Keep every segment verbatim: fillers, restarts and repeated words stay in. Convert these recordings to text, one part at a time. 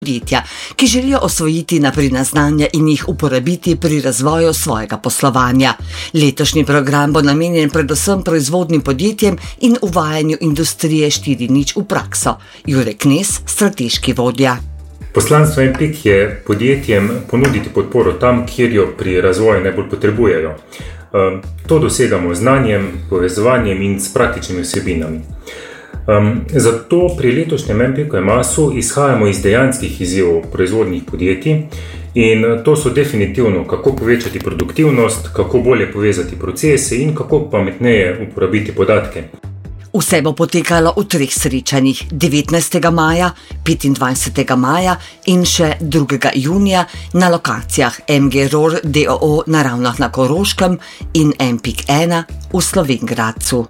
podjetja, ki želijo osvojiti napredna znanja in jih uporabiti pri razvoju svojega poslovanja. Letošnji program bo namenjen predvsem proizvodnim podjetjem in uvajanju industrije štiri nič v prakso. Jure Knez, strateški vodja. Poslanstvo Empik je podjetjem ponuditi podporo tam, kjer jo pri razvoju najbolj potrebujejo. To dosegamo z znanjem, povezovanjem in s praktičnimi vsebinami. Um, zato pri letošnjem Empiku Emasu izhajamo iz dejanskih izzivov proizvodnih podjetij in to so definitivno, kako povečati produktivnost, kako bolje povezati procese in kako pametneje uporabiti podatke. Vse bo potekalo v treh srečanjih, devetnajstega maja, petindvajsetega maja in še drugega junija na lokacijah M G R O R d o o na Ravnah na Koroškem in Empik ena v Slovenj Gradcu.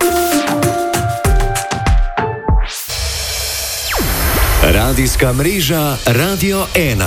Radijska mreža Radio ena.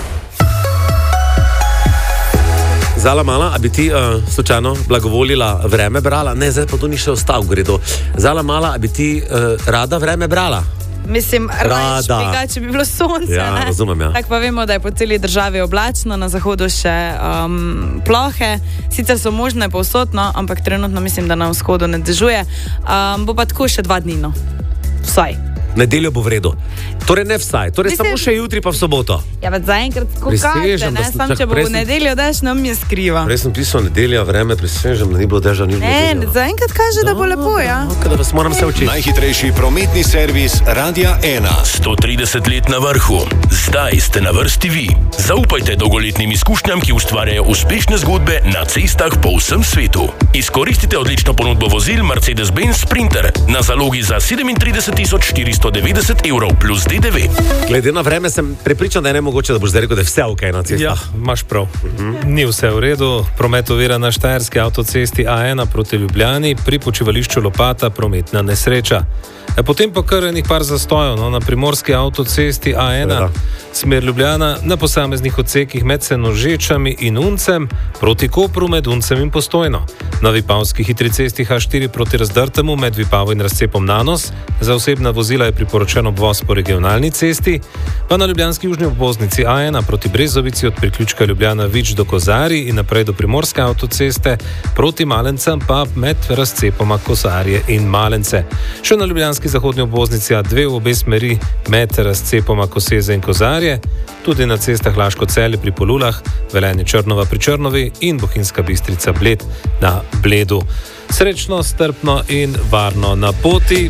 Zala mala, a bi ti uh, slučajno blagovolila vreme brala? Ne, zdaj pa to ni še ostal v gredu. Zala mala, a bi ti uh, rada vreme brala? Mislim, rada špiga, če bi bilo sonce. Ja, ne? Razumem, ja. Tako pa vemo, da je po celi državi oblačno, na zahodu še um, plohe. Sicer so možne povsodno, ampak trenutno mislim, da na vzhodu ne dežuje. Um, bo pa tako še dva dni, no. Vsaj. Nedeljo bo v redu. Torej ne vsaj, torej Mislim, samo še jutri pa v soboto. Ja, pa zaenkrat skokate, ne? Sam, če bo v nedeljo dež, nam je skriva. Prej sem pisal nedelja, vreme, prisežem, da ni bilo deža, ni bilo deža. Ne, zaenkrat kaže, da bo lepo, ja. No, da vas moram se učiti. Najhitrejši prometni servis Radia ena. sto trideset let na vrhu. Zdaj ste na vrsti vi. Zaupajte dolgoletnim izkušnjam, ki ustvarjajo uspešne zgodbe na cestah po vsem svetu. Izkoristite odlično ponudbo vozil Mercedes-Benz Sprinter na zalogi za sedemintrideset tisoč štiristo devetdeset evrov plus D D V. Glede na vreme sem prepričan, da je nemogoče, da boš zdaj rekel, da je vse ok na cestah. Ja, imaš prav. Uh-huh. Ni vse v redu. Promet ovira na štajerski avtocesti A ena proti Ljubljani, pri počivališču Lopata prometna nesreča. Potem pa kar enih par zastojev, no, na primorski avtocesti A ena, smer Ljubljana, na posameznih odsekih med Senožečami in Uncem, proti Kopru med Uncem in Postojno. Na vipavski hitri cesti H štiri proti Razdrtemu med Vipavo in Razcepom Nanos, za osebna vozila je priporočen obvoz po regionalni cesti, pa na ljubljanski južni obvoznici A ena proti Brezovici od priključka Ljubljana Vič do Kozarij in naprej do primorske avtoceste, proti Malencem pa med Razcepoma Kozarje in Malence. Še na ljubljanski zahodni obvoznici A dve v obe smeri med Razcepoma Koseze in Kozarje, tudi na cestah Laško-Celje pri Polulah, Velenje Črnova pri Črnovi in Bohinjska Bistrica Bled na Bledu. Srečno, strpno in varno na poti.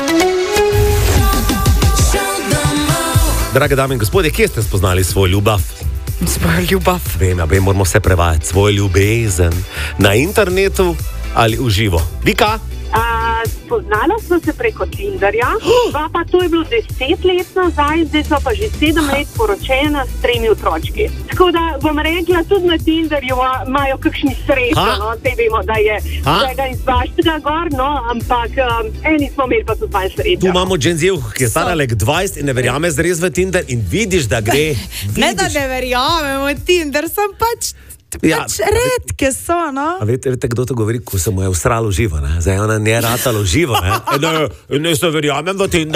Drage dame in gospodje, kje ste spoznali svoj ljubav? Svoj ljubav. Vem, ja, vem, moramo vse prevajati. Svoj ljubezen. Na internetu ali v živo? Vika? Uh, spoznala smo se preko Tinderja, oh! pa to je bilo deset let nazaj, zdaj smo pa že sedem let poročena s tremi otročki. Tako da bom rekla, tudi na Tinderju imajo kakšni srečo, no, te vemo, da je vsega in svaštega gor, no, ampak um, eni smo imeli pa tudi manj srečo. Tu imamo Gen Z, ki je stara lek dvajset in ne verjame zres v Tinder in vidiš, da gre. Vidiš. Ne, da ne verjamem v Tinder, sem pač... Ja. Pač redke so, no? A veste, veste, kdo to govori, ko se mu je usralo živo, ne? Zdaj ona ne ratalo živo, ne? Ne, ne se verjamem v Tinder.